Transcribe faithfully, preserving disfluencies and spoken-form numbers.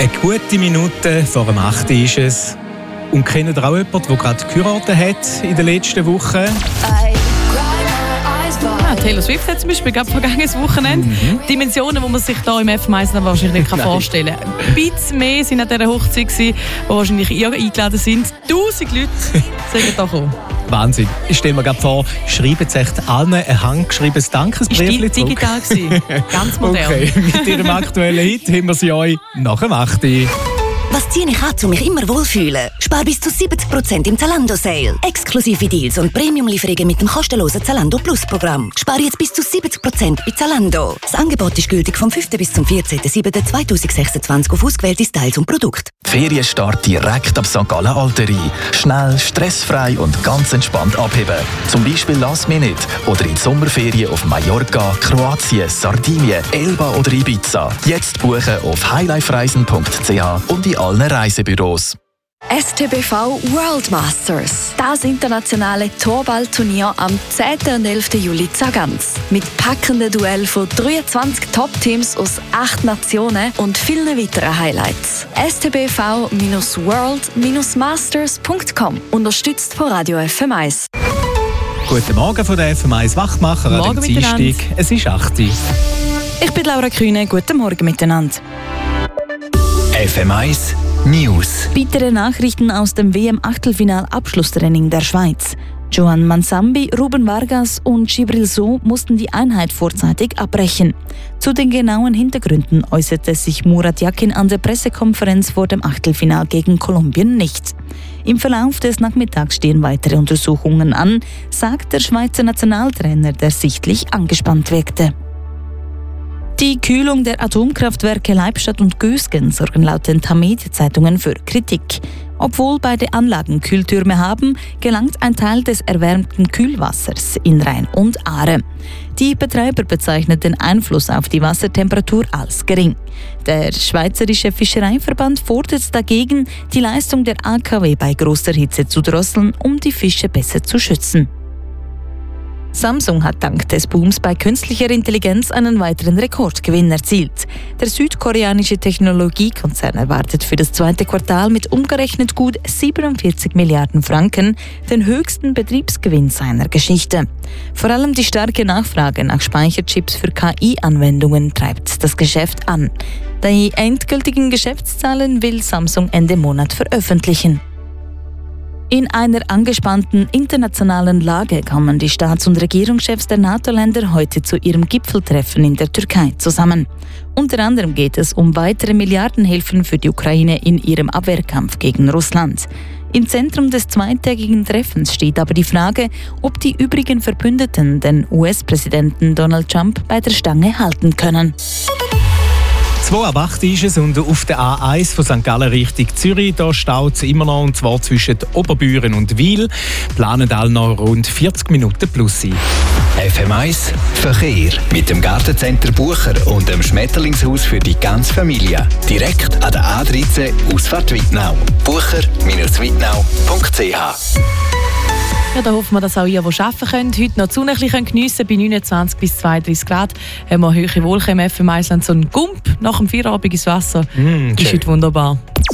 Eine gute Minute vor dem acht ist es. Und kennt ihr auch jemanden, der gerade geheiratet hat in den letzten Wochen? Ah, Taylor Swift hat zum Beispiel gerade vergangenes Wochenende. Mhm. Dimensionen, die man sich hier im F M eins wahrscheinlich nicht vorstellen kann. Ein bisschen mehr sind an dieser Hochzeit gewesen, wo wahrscheinlich ihr eingeladen sind. Tausend Leute sind da gekommen. Wahnsinn. Ich stelle mir gerade vor, schreiben sich allen ein handgeschriebenes Dankesbrief. Ist digital gewesen. Ganz modern. Okay, mit ihrem aktuellen Hit haben wir sie euch nach dem acht. Was ziehe ich an, um mich immer wohlfühlen? Spar bis zu siebzig Prozent im Zalando-Sale. Exklusive Deals und Premium-Lieferungen mit dem kostenlosen Zalando Plus-Programm. Spar jetzt bis zu siebzig Prozent bei Zalando. Das Angebot ist gültig vom fünften bis zum vierzehnten siebten zweitausendsechsundzwanzig auf ausgewählte Styles und Produkte. Ferienstart direkt ab Sankt Gallen Alterei. Schnell, stressfrei und ganz entspannt abheben. Zum Beispiel Last Minute oder in die Sommerferien auf Mallorca, Kroatien, Sardinien, Elba oder Ibiza. Jetzt buchen auf highlifereisen punkt c h und in allen Reisebüros. S T B V World Masters. Das internationale Torballturnier am zehnten und elften Juli in Zagans. Mit packenden Duellen von dreiundzwanzig Top-Teams aus acht Nationen und vielen weiteren Highlights. S T B V World Masters punkt com. Unterstützt von Radio F M eins. Guten Morgen von der F M eins Wachmacher an dem Dienstag. Es ist acht. Ich bin Laura Kühne. Guten Morgen miteinander. F M eins News. Bittere Nachrichten aus dem W M-Achtelfinal-Abschlusstraining der Schweiz. Joan Mansambi, Ruben Vargas und Gibril So mussten die Einheit vorzeitig abbrechen. Zu den genauen Hintergründen äußerte sich Murat Yakin an der Pressekonferenz vor dem Achtelfinal gegen Kolumbien nicht. Im Verlauf des Nachmittags stehen weitere Untersuchungen an, sagt der Schweizer Nationaltrainer, der sichtlich angespannt wirkte. Die Kühlung der Atomkraftwerke Leibstadt und Gösgen sorgen laut den Tamedia-Zeitungen für Kritik. Obwohl beide Anlagen Kühltürme haben, gelangt ein Teil des erwärmten Kühlwassers in Rhein und Aare. Die Betreiber bezeichnen den Einfluss auf die Wassertemperatur als gering. Der Schweizerische Fischereiverband fordert dagegen, die Leistung der A K W bei großer Hitze zu drosseln, um die Fische besser zu schützen. Samsung hat dank des Booms bei künstlicher Intelligenz einen weiteren Rekordgewinn erzielt. Der südkoreanische Technologiekonzern erwartet für das zweite Quartal mit umgerechnet gut siebenundvierzig Milliarden Franken den höchsten Betriebsgewinn seiner Geschichte. Vor allem die starke Nachfrage nach Speicherchips für K I-Anwendungen treibt das Geschäft an. Die endgültigen Geschäftszahlen will Samsung Ende Monat veröffentlichen. In einer angespannten internationalen Lage kommen die Staats- und Regierungschefs der NATO-Länder heute zu ihrem Gipfeltreffen in der Türkei zusammen. Unter anderem geht es um weitere Milliardenhilfen für die Ukraine in ihrem Abwehrkampf gegen Russland. Im Zentrum des zweitägigen Treffens steht aber die Frage, ob die übrigen Verbündeten den U S-Präsidenten Donald Trump bei der Stange halten können. zwei ab acht ist es und auf der A eins von Sankt Gallen Richtung Zürich, da staut es immer noch, und zwar zwischen Oberbüren und Wil. Planen alle noch rund vierzig Minuten plus sein. F M eins Verkehr mit dem Gartencenter Bucher und dem Schmetterlingshaus für die ganze Familie. Direkt an der A dreizehn Ausfahrt Wittnau. bucher Bindestrich wittnau punkt c h. Ja, da hoffen wir, dass auch ihr, die arbeiten könnt, heute noch die Sonne ein bisschen geniessen bei neunundzwanzig bis zweiunddreißig Grad. Haben wir hohe Wolken im F M eins, so ein Gump nach dem Feierabend ins Wasser. Mm, ist heute wunderbar.